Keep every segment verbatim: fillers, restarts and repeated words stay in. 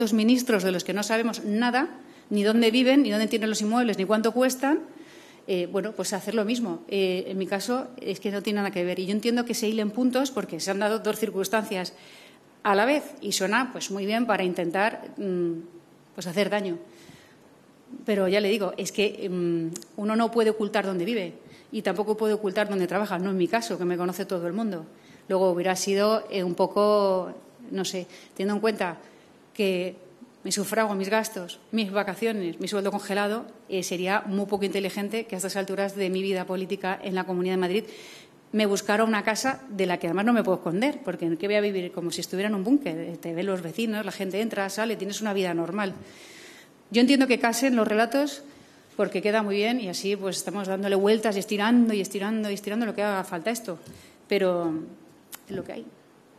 Los ministros de los que no sabemos nada, ni dónde viven, ni dónde tienen los inmuebles, ni cuánto cuestan, eh, bueno, pues hacer lo mismo. Eh, en mi caso es que no tiene nada que ver. Y yo entiendo que se hilen puntos porque se han dado dos circunstancias a la vez y suena pues muy bien para intentar mmm, pues hacer daño. Pero ya le digo, es que mmm, uno no puede ocultar dónde vive y tampoco puede ocultar dónde trabaja. No en mi caso, que me conoce todo el mundo. Luego hubiera sido eh, un poco, no sé, teniendo en cuenta que me sufrago mis gastos, mis vacaciones, mi sueldo congelado, eh, sería muy poco inteligente que a estas alturas de mi vida política en la Comunidad de Madrid me buscara una casa de la que además no me puedo esconder, porque en qué voy a vivir como si estuviera en un búnker. Te ven los vecinos, la gente entra, sale, tienes una vida normal. Yo entiendo que casen los relatos porque queda muy bien y así pues estamos dándole vueltas y estirando y estirando y estirando lo que haga falta esto, pero es lo que hay.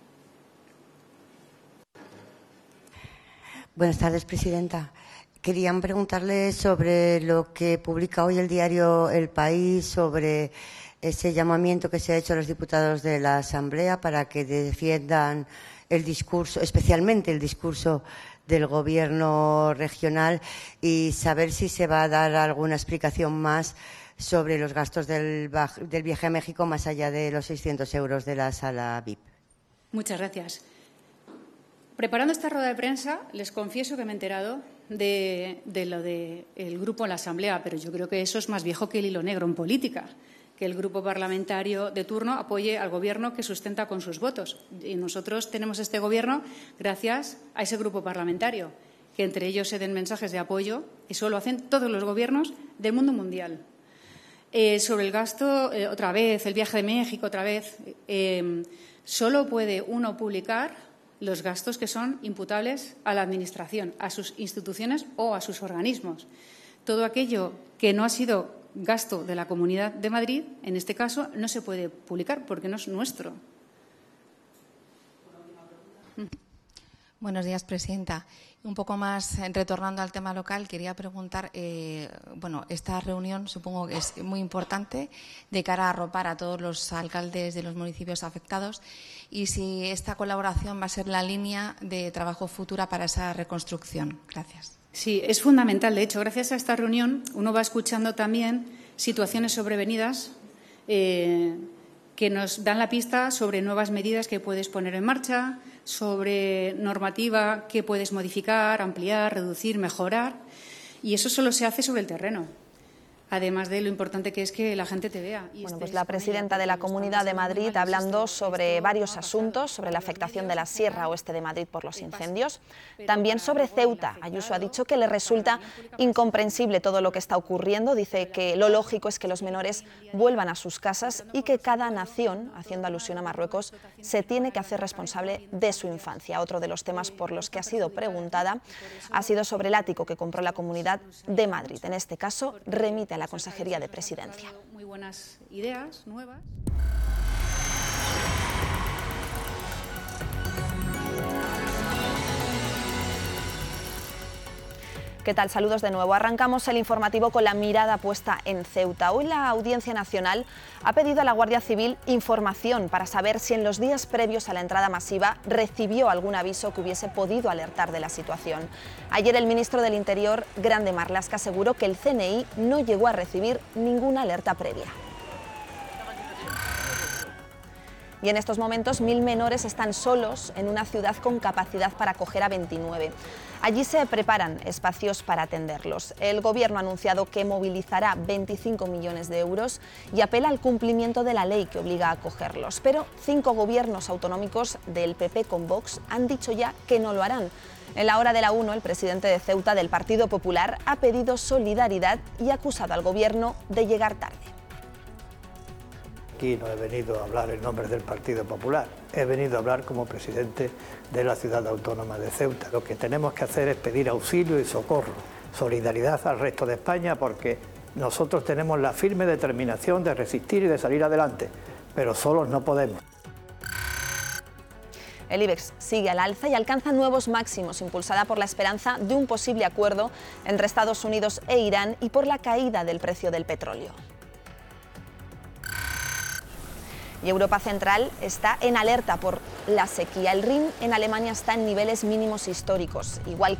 Buenas tardes, presidenta. Querían preguntarle sobre lo que publica hoy el diario El País sobre ese llamamiento que se ha hecho a los diputados de la Asamblea para que defiendan el discurso, especialmente el discurso del Gobierno regional, y saber si se va a dar alguna explicación más sobre los gastos del, del viaje a México más allá de los seiscientos euros de la sala V I P. Muchas gracias. Preparando esta rueda de prensa, les confieso que me he enterado de, de lo del grupo en la Asamblea, pero yo creo que eso es más viejo que el hilo negro en política, que el grupo parlamentario de turno apoye al Gobierno que sustenta con sus votos. Y nosotros tenemos este Gobierno gracias a ese grupo parlamentario, que entre ellos se den mensajes de apoyo, eso lo hacen todos los gobiernos del mundo mundial. Eh, sobre el gasto, eh, otra vez, el viaje de México, otra vez, eh, solo puede uno publicar los gastos que son imputables a la Administración, a sus instituciones o a sus organismos. Todo aquello que no ha sido gasto de la Comunidad de Madrid, en este caso, no se puede publicar porque no es nuestro. Buenos días, presidenta. Un poco más, retornando al tema local, quería preguntar, eh, bueno, esta reunión supongo que es muy importante de cara a arropar a todos los alcaldes de los municipios afectados y si esta colaboración va a ser la línea de trabajo futura para esa reconstrucción. Gracias. Sí, es fundamental. De hecho, gracias a esta reunión uno va escuchando también situaciones sobrevenidas eh, que nos dan la pista sobre nuevas medidas que puedes poner en marcha, sobre normativa que puedes modificar, ampliar, reducir, mejorar. Y eso solo se hace sobre el terreno, además de lo importante que es que la gente te vea. Y bueno, pues la presidenta de la Comunidad de Madrid hablando sobre varios asuntos, sobre la afectación de la Sierra Oeste de Madrid por los incendios, también sobre Ceuta. Ayuso ha dicho que le resulta incomprensible todo lo que está ocurriendo, dice que lo lógico es que los menores vuelvan a sus casas y que cada nación, haciendo alusión a Marruecos, se tiene que hacer responsable de su infancia. Otro de los temas por los que ha sido preguntada ha sido sobre el ático que compró la Comunidad de Madrid. En este caso, remite a la Consejería de Presidencia. Muy buenas ideas, nuevas. ¿Qué tal? Saludos de nuevo. Arrancamos el informativo con la mirada puesta en Ceuta. Hoy la Audiencia Nacional ha pedido a la Guardia Civil información para saber si en los días previos a la entrada masiva recibió algún aviso que hubiese podido alertar de la situación. Ayer el ministro del Interior, Grande Marlaska, aseguró que el C N I no llegó a recibir ninguna alerta previa. Y en estos momentos mil menores están solos en una ciudad con capacidad para acoger a veintinueve. Allí se preparan espacios para atenderlos. El Gobierno ha anunciado que movilizará veinticinco millones de euros y apela al cumplimiento de la ley que obliga a acogerlos. Pero cinco gobiernos autonómicos del P P con Vox han dicho ya que no lo harán. En la hora de la una, el presidente de Ceuta del Partido Popular ha pedido solidaridad y ha acusado al Gobierno de llegar tarde. Aquí no he venido a hablar en nombre del Partido Popular, he venido a hablar como presidente de la ciudad autónoma de Ceuta. Lo que tenemos que hacer es pedir auxilio y socorro, solidaridad al resto de España, porque nosotros tenemos la firme determinación de resistir y de salir adelante, pero solos no podemos. El IBEX sigue al alza y alcanza nuevos máximos, impulsada por la esperanza de un posible acuerdo entre Estados Unidos e Irán y por la caída del precio del petróleo. Y Europa Central está en alerta por la sequía. El Rin en Alemania está en niveles mínimos históricos, igual